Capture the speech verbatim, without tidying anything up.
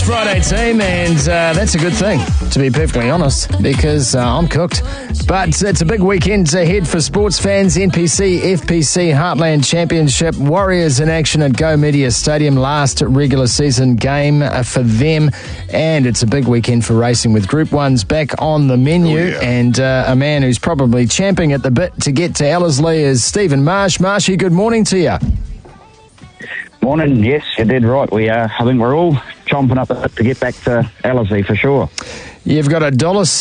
It's Friday, team, and uh, that's a good thing, to be perfectly honest, because uh, I'm cooked. But it's a big weekend ahead for sports fans. N P C, F P C, Heartland Championship, Warriors in action at Go Media Stadium, last regular season game for them. And it's a big weekend for racing with Group one's back on the menu. Oh, yeah. And uh, a man who's probably champing at the bit to get to Ellerslie is Stephen Marsh. Marshy, good morning to you. Morning, yes, you did right. We, uh, I think we're all chomping up to get back to Ellerslie for sure. You've got a dollar